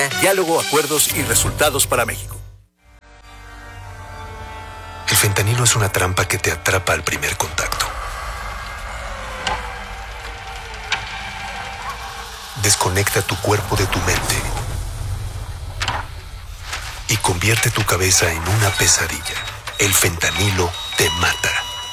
Diálogo, acuerdos y resultados para México. El fentanilo es una trampa que te atrapa al primer contacto. Desconecta tu cuerpo de tu mente y convierte tu cabeza en una pesadilla. El fentanilo te mata.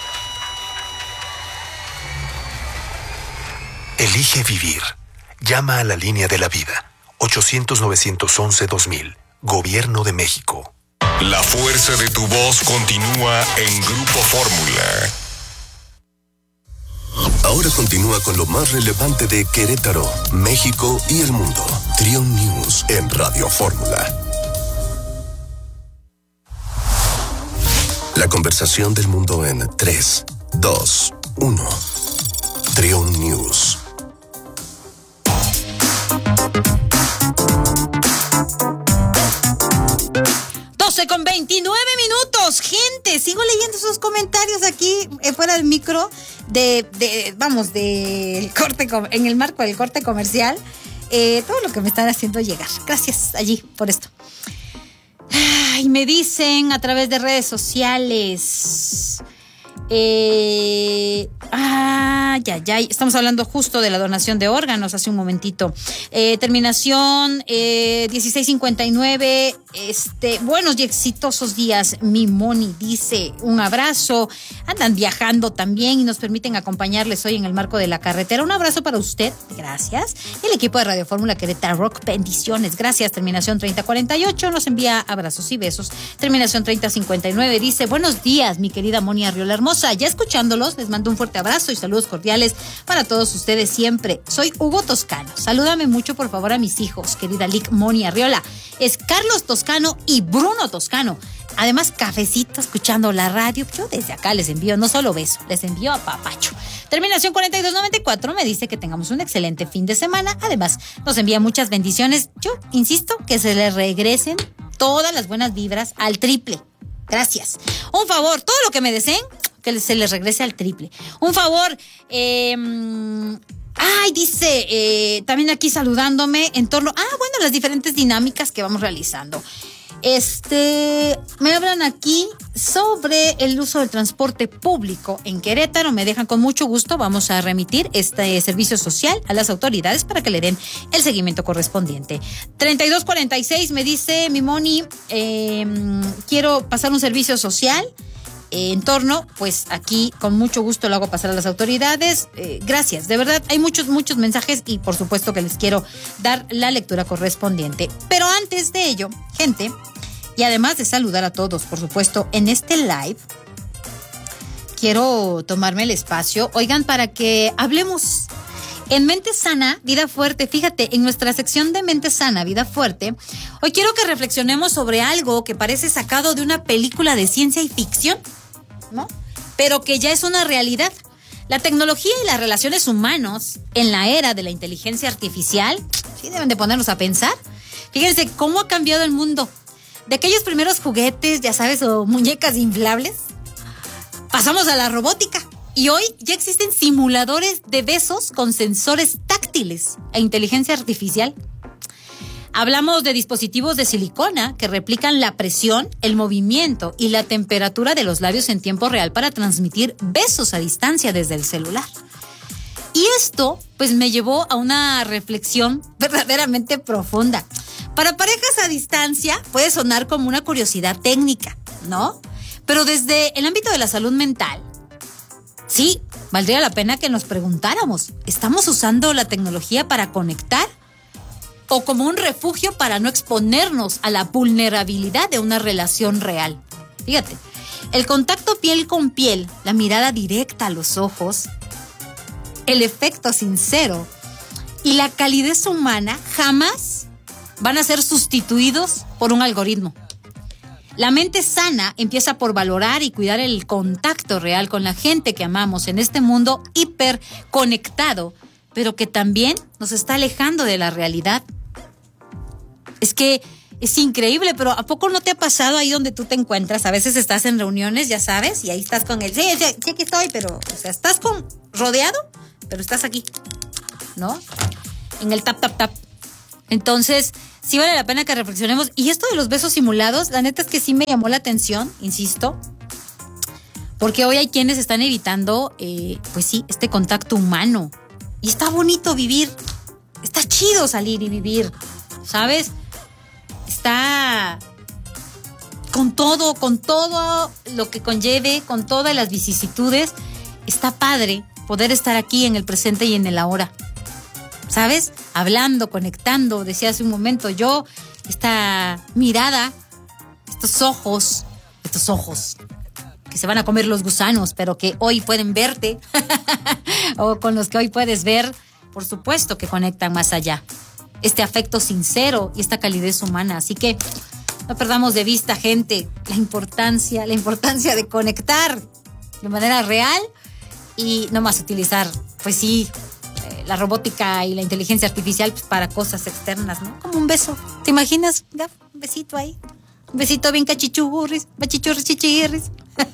Elige vivir. Llama a la línea de la vida. 800-911-2000. Gobierno de México. La fuerza de tu voz continúa en Grupo Fórmula. Ahora continúa con lo más relevante de Querétaro, México y el mundo. Trion News en Radio Fórmula. La conversación del mundo en 3, 2, 1. Trion News. Con 29 minutos, gente, sigo leyendo sus comentarios aquí fuera del micro del corte, en el marco del corte comercial, todo lo que me están haciendo llegar. Gracias allí por esto. Ay, me dicen a través de redes sociales. Estamos hablando justo de la donación de órganos hace un momentito. Terminación 1659. Buenos y exitosos días. Mi Moni dice un abrazo. Andan viajando también y nos permiten acompañarles hoy en el marco de la carretera. Un abrazo para usted. Gracias. El equipo de Radio Fórmula Querétaro Rock. Bendiciones. Gracias. Terminación 3048 nos envía abrazos y besos. Terminación 3059 dice buenos días, mi querida Moni Arriola hermosa. Ya escuchándolos, les mando un fuerte abrazo y saludos cordiales para todos ustedes siempre. Soy Hugo Toscano. Salúdame mucho, por favor, a mis hijos, querida Lic, Moni Arriola. Es Carlos Toscano y Bruno Toscano. Además, cafecito, escuchando la radio. Yo desde acá les envío, no solo beso, les envío a papacho. Terminación 4294 me dice que tengamos un excelente fin de semana. Además, nos envía muchas bendiciones. Yo insisto que se les regresen todas las buenas vibras al triple. Gracias. Un favor, todo lo que me deseen, que se les regrese al triple. Un favor, dice, también aquí saludándome en torno, las diferentes dinámicas que vamos realizando. Me hablan aquí sobre el uso del transporte público en Querétaro. Me dejan con mucho gusto. Vamos a remitir este servicio social a las autoridades para que le den el seguimiento correspondiente. 3246 me dice mi Moni, quiero pasar un servicio social en torno, pues aquí con mucho gusto lo hago pasar a las autoridades. Gracias, de verdad, hay muchos mensajes y por supuesto que les quiero dar la lectura correspondiente. Pero antes de ello, gente, y además de saludar a todos, por supuesto, en este live, quiero tomarme el espacio, oigan, para que hablemos en Mente Sana, Vida Fuerte. Fíjate, en nuestra sección de Mente Sana, Vida Fuerte, hoy quiero que reflexionemos sobre algo que parece sacado de una película de ciencia y ficción, ¿no? Pero que ya es una realidad. La tecnología y las relaciones humanas en la era de la inteligencia artificial, sí deben de ponernos a pensar. Fíjense cómo ha cambiado el mundo. De aquellos primeros juguetes, ya sabes, o muñecas inflables, pasamos a la robótica. Y hoy ya existen simuladores de besos con sensores táctiles e inteligencia artificial. Hablamos de dispositivos de silicona que replican la presión, el movimiento y la temperatura de los labios en tiempo real para transmitir besos a distancia desde el celular. Y esto, pues, me llevó a una reflexión verdaderamente profunda. Para parejas a distancia puede sonar como una curiosidad técnica, ¿no? Pero desde el ámbito de la salud mental, sí, valdría la pena que nos preguntáramos, ¿estamos usando la tecnología para conectar o como un refugio para no exponernos a la vulnerabilidad de una relación real? Fíjate, el contacto piel con piel, la mirada directa a los ojos, el efecto sincero y la calidez humana jamás van a ser sustituidos por un algoritmo. La mente sana empieza por valorar y cuidar el contacto real con la gente que amamos en este mundo hiperconectado, pero que también nos está alejando de la realidad. Es que es increíble, pero ¿a poco no te ha pasado ahí donde tú te encuentras? A veces estás en reuniones, ya sabes, y ahí estás con el... Sí, aquí estoy, pero... O sea, estás rodeado, pero estás aquí, ¿no? En el tap, tap, tap. Entonces, sí vale la pena que reflexionemos. Y esto de los besos simulados, la neta es que sí me llamó la atención, insisto, porque hoy hay quienes están evitando, pues sí, este contacto humano. Y está bonito vivir, está chido salir y vivir, ¿sabes? Está con todo lo que conlleve, con todas las vicisitudes, está padre poder estar aquí en el presente y en el ahora. ¿Sabes? Hablando, conectando, decía hace un momento yo, esta mirada, estos ojos que se van a comer los gusanos, pero que hoy pueden verte, o con los que hoy puedes ver, por supuesto que conectan más allá. Este afecto sincero y esta calidez humana. Así que no perdamos de vista, gente, la importancia de conectar de manera real y no más utilizar, pues sí, la robótica y la inteligencia artificial, pues, para cosas externas, ¿no? Como un beso. ¿Te imaginas? Un besito ahí. Un besito bien cachichurris, chichirris.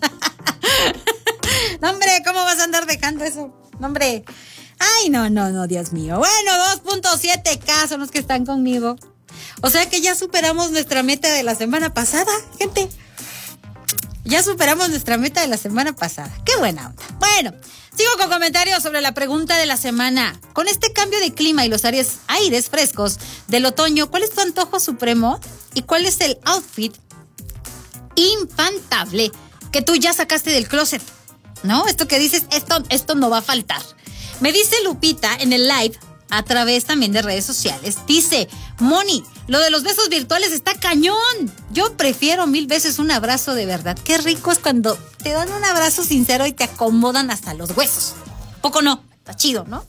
No, hombre, ¿cómo vas a andar dejando eso? No, hombre. Ay, no, Dios mío. Bueno, 2.7K son los que están conmigo. O sea que ya superamos nuestra meta de la semana pasada, gente. Ya superamos nuestra meta de la semana pasada. Qué buena onda. Bueno, sigo con comentarios sobre la pregunta de la semana. Con este cambio de clima y los aires frescos del otoño, ¿cuál es tu antojo supremo? ¿Y cuál es el outfit infantable que tú ya sacaste del closet? ¿No? Esto que dices, esto no va a faltar. Me dice Lupita en el live, a través también de redes sociales, dice: Moni, lo de los besos virtuales está cañón. Yo prefiero 1000 veces un abrazo de verdad. Qué rico es cuando te dan un abrazo sincero y te acomodan hasta los huesos. ¿Poco no? Está chido, ¿no?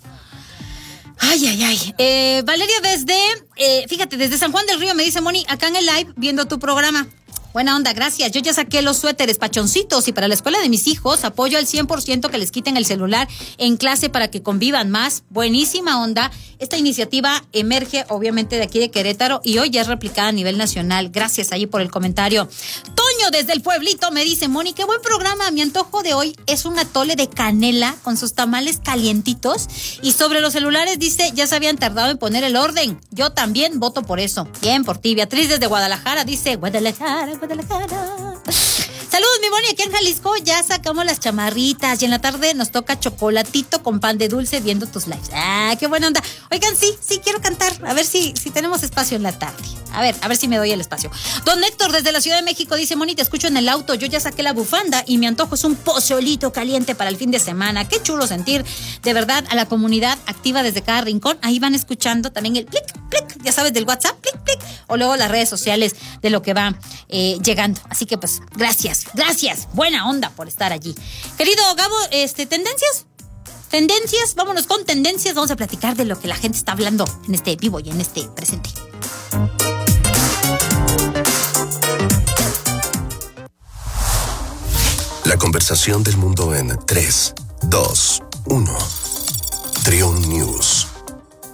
Ay. Valeria desde San Juan del Río me dice: Moni, acá en el live viendo tu programa. Buena onda, gracias. Yo ya saqué los suéteres pachoncitos y para la escuela de mis hijos apoyo al 100% que les quiten el celular en clase para que convivan más. Buenísima onda. Esta iniciativa emerge obviamente de aquí de Querétaro y hoy ya es replicada a nivel nacional. Gracias allí por el comentario. Toño desde el pueblito me dice: Moni, qué buen programa. Mi antojo de hoy es un atole de canela con sus tamales calientitos. Y sobre los celulares dice: ya se habían tardado en poner el orden. Yo también voto por eso. Bien por ti. Beatriz desde Guadalajara dice: Guadalajara. Saludos, mi Moni, aquí en Jalisco ya sacamos las chamarritas y en la tarde nos toca chocolatito con pan de dulce viendo tus lives. Ah, qué buena onda. Oigan, sí, quiero cantar. A ver si tenemos espacio en la tarde. A ver si me doy el espacio. Don Héctor desde la Ciudad de México dice: Moni, te escucho en el auto. Yo ya saqué la bufanda y mi antojo es un pozolito caliente para el fin de semana. Qué chulo sentir de verdad a la comunidad activa desde cada rincón. Ahí van escuchando también el plic, ya sabes, del WhatsApp, plic, o luego las redes sociales de lo que va llegando. Así que pues, gracias. Buena onda por estar allí. Querido Gabo, Tendencias, vámonos con tendencias. Vamos a platicar de lo que la gente está hablando en este vivo y en este presente. La conversación del mundo en 3, 2, 1. Trion News.